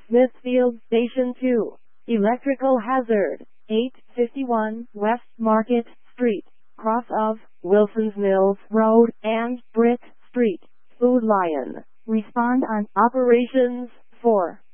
Smithfield Station 2. Electrical hazard. 851 West Market Street, cross of Wilson's Mills Road and Brick Street. Food Lion. Respond on Operations 4.